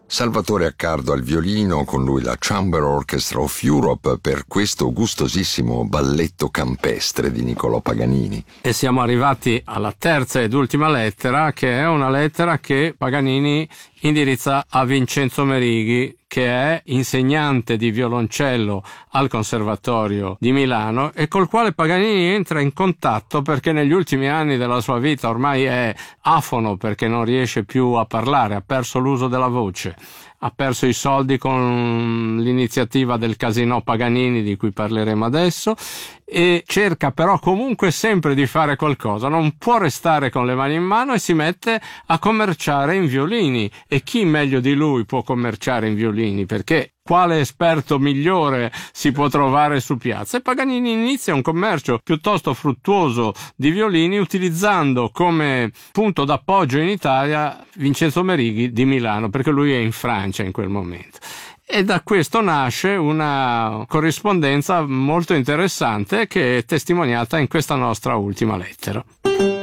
Salvatore Accardo al violino, con lui la Chamber Orchestra of Europe per questo gustosissimo balletto campestre di Niccolò Paganini. E siamo arrivati alla terza ed ultima lettera, che è una lettera che Paganini indirizza a Vincenzo Merighi, che è insegnante di violoncello al Conservatorio di Milano e col quale Paganini entra in contatto perché negli ultimi anni della sua vita ormai è afono perché non riesce più a parlare, ha perso l'uso della voce, ha perso i soldi con l'iniziativa del Casinò Paganini di cui parleremo adesso e cerca però comunque sempre di fare qualcosa, non può restare con le mani in mano e si mette a commerciare in violini. E chi meglio di lui può commerciare in violini? Perché quale esperto migliore si può trovare su piazza? E Paganini inizia un commercio piuttosto fruttuoso di violini utilizzando come punto d'appoggio in Italia Vincenzo Merighi di Milano, perché lui è in Francia in quel momento. E da questo nasce una corrispondenza molto interessante che è testimoniata in questa nostra ultima lettera.